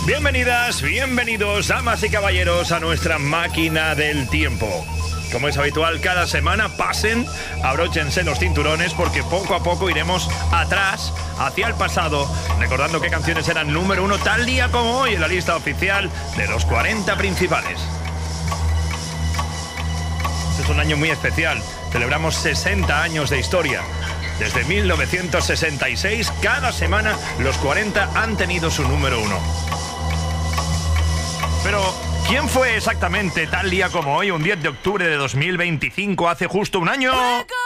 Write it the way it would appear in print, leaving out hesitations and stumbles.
Bienvenidas, bienvenidos, damas y caballeros, a nuestra máquina del tiempo. Como es habitual, cada semana pasen, abróchense los cinturones porque poco a poco iremos atrás, hacia el pasado, recordando qué canciones eran número 1 tal día como hoy en la lista oficial de los 40 principales. Este es un año muy especial, celebramos 60 años de historia. Desde 1966, cada semana los 40 han tenido su número 1. Pero, ¿quién fue exactamente tal día como hoy, un 10 de octubre de 2025, hace justo un año?